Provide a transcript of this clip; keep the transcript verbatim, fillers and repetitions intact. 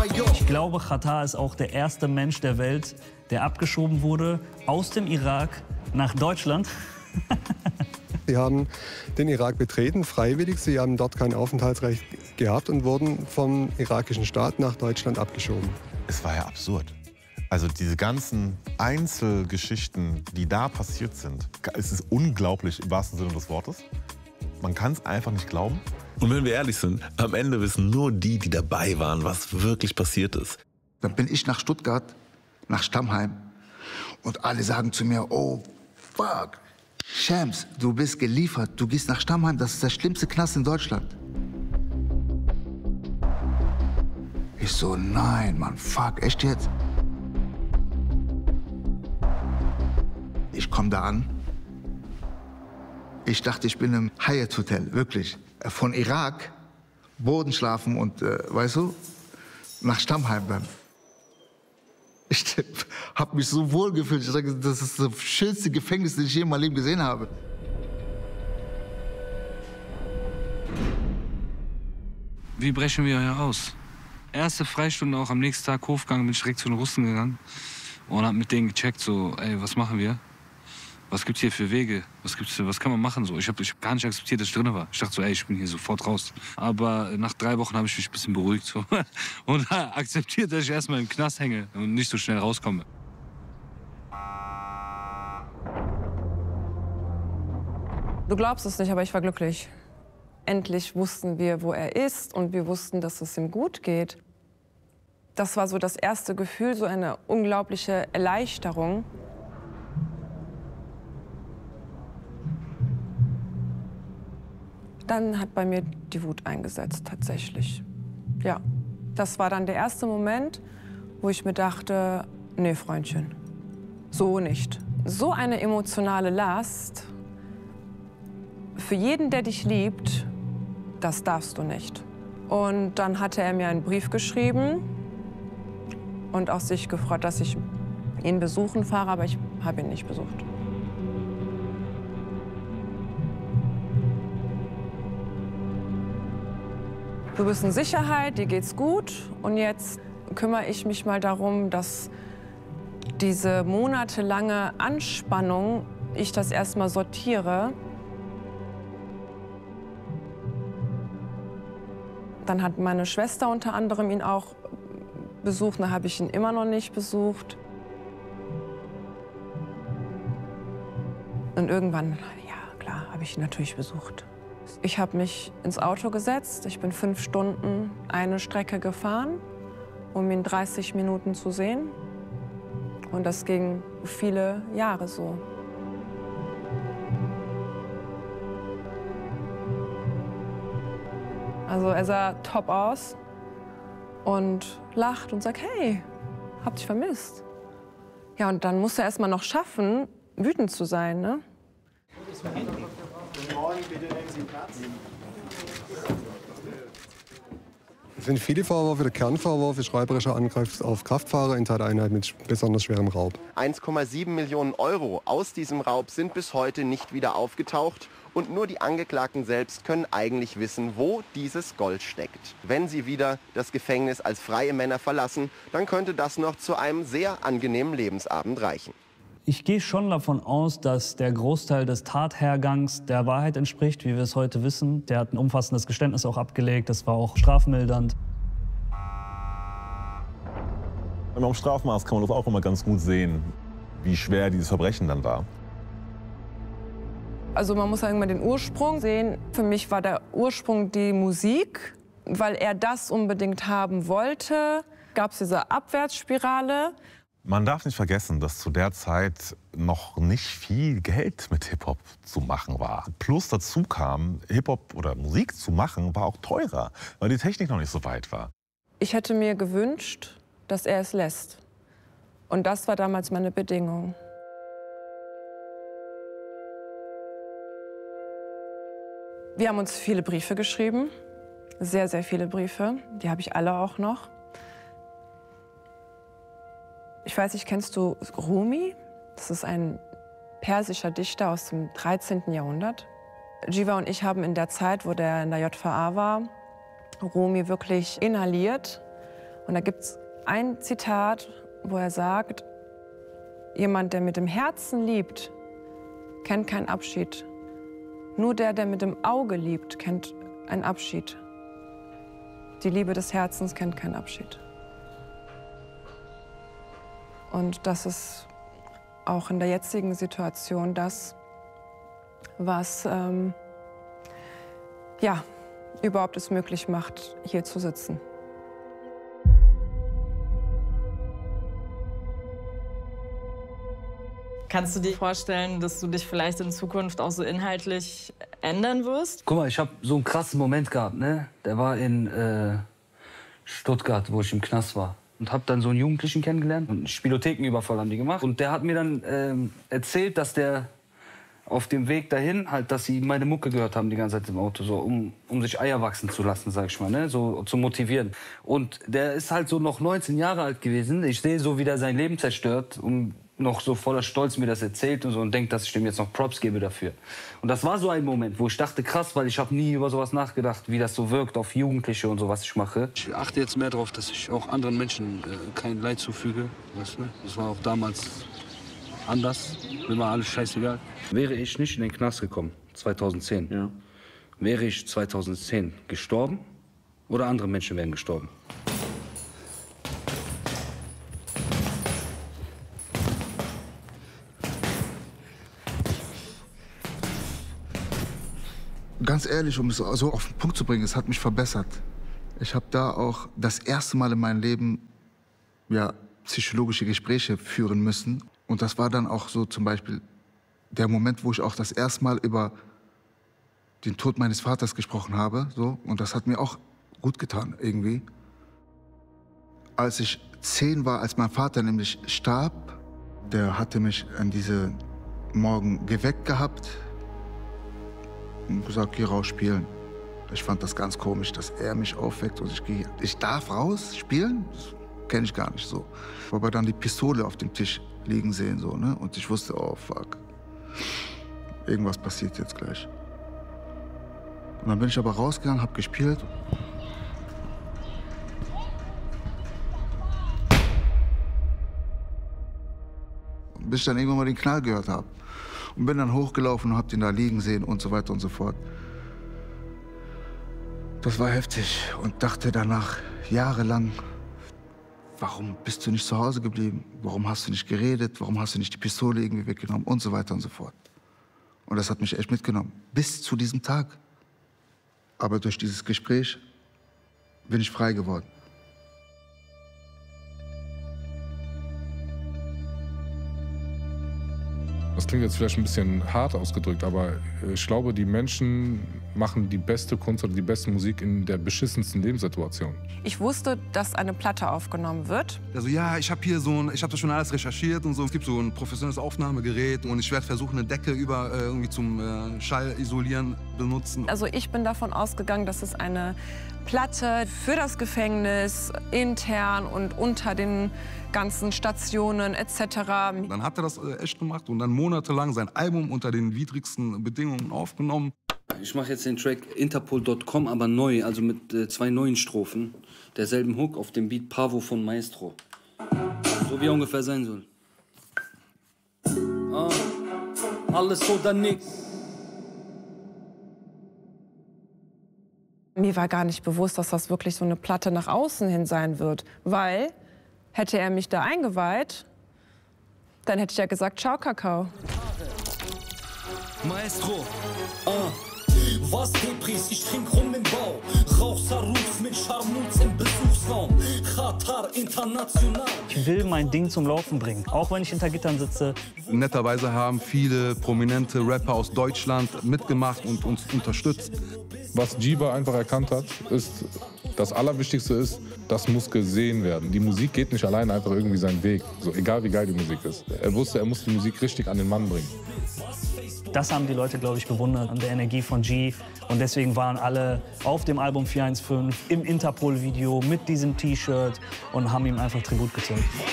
Ich glaube, Xatar ist auch der erste Mensch der Welt, der abgeschoben wurde aus dem Irak nach Deutschland. Sie haben den Irak betreten, freiwillig. Sie haben dort kein Aufenthaltsrecht gehabt und wurden vom irakischen Staat nach Deutschland abgeschoben. Es war ja absurd. Also diese ganzen Einzelgeschichten, die da passiert sind, es ist unglaublich im wahrsten Sinne des Wortes. Man kann es einfach nicht glauben. Und wenn wir ehrlich sind, am Ende wissen nur die, die dabei waren, was wirklich passiert ist. Dann bin ich nach Stuttgart, nach Stammheim und alle sagen zu mir, oh, fuck, Shams, du bist geliefert, du gehst nach Stammheim, das ist der schlimmste Knast in Deutschland. Ich so, nein, Mann, fuck, echt jetzt? Ich komme da an. Ich dachte, ich bin im Hyatt Hotel, wirklich. Von Irak, Boden schlafen und, äh, weißt du, nach Stammheim dann. Ich habe mich so wohl gefühlt. Ich dachte, das ist das schönste Gefängnis, das ich je in meinem Leben gesehen habe. Wie brechen wir hier aus? Erste Freistunde auch am nächsten Tag Hofgang, bin ich direkt zu den Russen gegangen und hab mit denen gecheckt, so, ey, was machen wir? Was gibt's hier für Wege? Was gibt's, was kann man machen? So, ich habe ich hab gar nicht akzeptiert, dass ich drin war. Ich dachte so, ey, ich bin hier sofort raus. Aber nach drei Wochen habe ich mich ein bisschen beruhigt so. Und akzeptiert, dass ich erstmal im Knast hänge und nicht so schnell rauskomme. Du glaubst es nicht, aber ich war glücklich. Endlich wussten wir, wo er ist, und wir wussten, dass es ihm gut geht. Das war so das erste Gefühl, so eine unglaubliche Erleichterung. Dann hat bei mir die Wut eingesetzt, tatsächlich. Ja, das war dann der erste Moment, wo ich mir dachte, nee, Freundchen, so nicht. So eine emotionale Last, für jeden, der dich liebt, das darfst du nicht. Und dann hatte er mir einen Brief geschrieben und auch sich gefreut, dass ich ihn besuchen fahre, aber ich habe ihn nicht besucht. Du bist in Sicherheit, dir geht's gut, und jetzt kümmere ich mich mal darum, dass diese monatelange Anspannung, ich das erstmal sortiere. Dann hat meine Schwester unter anderem ihn auch besucht, dann habe ich ihn immer noch nicht besucht. Und irgendwann, ja klar, habe ich ihn natürlich besucht. Ich habe mich ins Auto gesetzt, ich bin fünf Stunden eine Strecke gefahren, um ihn dreißig Minuten zu sehen. Und das ging viele Jahre so. Also er sah top aus und lacht und sagt, hey, hab dich vermisst. Ja, und dann musste er erst mal noch schaffen, wütend zu sein, ne? Guten Morgen, bitte nehmen Sie Platz. Es sind viele Vorwürfe. Der Kernvorwurf ist räuberischer Angriff auf Kraftfahrer in Tateinheit mit besonders schwerem Raub. eins Komma sieben Millionen Euro aus diesem Raub sind bis heute nicht wieder aufgetaucht. Und nur die Angeklagten selbst können eigentlich wissen, wo dieses Gold steckt. Wenn sie wieder das Gefängnis als freie Männer verlassen, dann könnte das noch zu einem sehr angenehmen Lebensabend reichen. Ich gehe schon davon aus, dass der Großteil des Tathergangs der Wahrheit entspricht, wie wir es heute wissen. Der hat ein umfassendes Geständnis auch abgelegt, das war auch strafmildernd. Beim Strafmaß kann man das auch immer ganz gut sehen, wie schwer dieses Verbrechen dann war. Also man muss sagen, mal den Ursprung sehen. Für mich war der Ursprung die Musik, weil er das unbedingt haben wollte. Gab es diese Abwärtsspirale. Man darf nicht vergessen, dass zu der Zeit noch nicht viel Geld mit Hip-Hop zu machen war. Plus dazu kam, Hip-Hop oder Musik zu machen, war auch teurer, weil die Technik noch nicht so weit war. Ich hätte mir gewünscht, dass er es lässt. Und das war damals meine Bedingung. Wir haben uns viele Briefe geschrieben, sehr, sehr viele Briefe. Die habe ich alle auch noch. Ich weiß nicht, kennst du Rumi? Das ist ein persischer Dichter aus dem dreizehnten Jahrhundert. Jiva und ich haben in der Zeit, wo der in der J V A war, Rumi wirklich inhaliert Und da gibt es ein Zitat, wo er sagt, jemand, der mit dem Herzen liebt, kennt keinen Abschied. Nur der, der mit dem Auge liebt, kennt einen Abschied. Die Liebe des Herzens kennt keinen Abschied. Und das ist auch in der jetzigen Situation das, was ähm, ja, überhaupt es möglich macht, hier zu sitzen. Kannst du dir vorstellen, dass du dich vielleicht in Zukunft auch so inhaltlich ändern wirst? Guck mal, ich habe so einen krassen Moment gehabt, ne? Der war in äh, Stuttgart, wo ich im Knast war. Und habe dann so einen Jugendlichen kennengelernt. Und einen Spielothekenüberfall haben die gemacht. Und der hat mir dann ähm, erzählt, dass der auf dem Weg dahin, halt, dass sie meine Mucke gehört haben die ganze Zeit im Auto, so, um, um sich Eier wachsen zu lassen, sag ich mal, ne? So zu motivieren. Und der ist halt so noch neunzehn Jahre alt gewesen. Ich sehe so, wie der sein Leben zerstört und noch so voller Stolz mir das erzählt und so und denkt, dass ich dem jetzt noch Props gebe dafür. Und das war so ein Moment, wo ich dachte, krass, weil ich habe nie über sowas nachgedacht, wie das so wirkt auf Jugendliche und so, was ich mache. Ich achte jetzt mehr darauf, dass ich auch anderen Menschen äh, kein Leid zufüge, weißt du? Das war auch damals anders, mir war alles scheißegal. Wäre ich nicht in den Knast gekommen, zweitausendzehn, ja. wäre ich zweitausendzehn gestorben oder andere Menschen wären gestorben. Ganz ehrlich, um es so auf den Punkt zu bringen, es hat mich verbessert. Ich habe da auch das erste Mal in meinem Leben ja, psychologische Gespräche führen müssen. Und das war dann auch so zum Beispiel der Moment, wo ich auch das erste Mal über den Tod meines Vaters gesprochen habe. So. Und das hat mir auch gut getan, irgendwie. Als ich zehn war, als mein Vater nämlich starb, der hatte mich an diese Morgen geweckt gehabt und gesagt, geh raus spielen. Ich fand das ganz komisch, dass er mich aufweckt und ich gehe. Ich darf raus spielen? Das kenne ich gar nicht so. Aber dann die Pistole auf dem Tisch liegen sehen so, ne? Und ich wusste, oh fuck, irgendwas passiert jetzt gleich. Und dann bin ich aber rausgegangen, hab gespielt. Und bis ich dann irgendwann mal den Knall gehört habe. Und bin dann hochgelaufen und hab den da liegen sehen und so weiter und so fort. Das war heftig und dachte danach jahrelang, warum bist du nicht zu Hause geblieben? Warum hast du nicht geredet? Warum hast du nicht die Pistole irgendwie weggenommen? Und so weiter und so fort. Und das hat mich echt mitgenommen, bis zu diesem Tag. Aber durch dieses Gespräch bin ich frei geworden. Das klingt jetzt vielleicht ein bisschen hart ausgedrückt, aber ich glaube, die Menschen machen die beste Kunst oder die beste Musik in der beschissensten Lebenssituation. Ich wusste, dass eine Platte aufgenommen wird. Also ja, ich habe hier so ein, ich habe das schon alles recherchiert und so. Es gibt so ein professionelles Aufnahmegerät und ich werde versuchen, eine Decke über äh, irgendwie zum äh, Schallisolieren benutzen. Also ich bin davon ausgegangen, dass es eine Platte für das Gefängnis, intern und unter den ganzen Stationen et cetera. Dann hat er das äh, echt gemacht und dann monatelang sein Album unter den widrigsten Bedingungen aufgenommen. Ich mache jetzt den Track Interpol Punkt com, aber neu, also mit äh, zwei neuen Strophen. Derselben Hook auf dem Beat Pavo von Maestro. So wie er ungefähr sein soll. Ah, alles oder nix. Mir war gar nicht bewusst, dass das wirklich so eine Platte nach außen hin sein wird. Weil, hätte er mich da eingeweiht, dann hätte ich ja gesagt, ciao, Kakao. Maestro, ah. Was Depris, ich trink rum im Bau. Rauch Saruf mit Scharmutz im Besuchsraum. Qatar international. Ich will mein Ding zum Laufen bringen, auch wenn ich hinter Gittern sitze. Netterweise haben viele prominente Rapper aus Deutschland mitgemacht und uns unterstützt. Was Jiva einfach erkannt hat, ist, das Allerwichtigste ist, das muss gesehen werden. Die Musik geht nicht alleine einfach irgendwie seinen Weg, so, egal wie geil die Musik ist. Er wusste, er muss die Musik richtig an den Mann bringen. Das haben die Leute, glaube ich, bewundert an der Energie von G. Und deswegen waren alle auf dem Album vier eins fünf im Interpol-Video mit diesem T-Shirt und haben ihm einfach Tribut gezollt.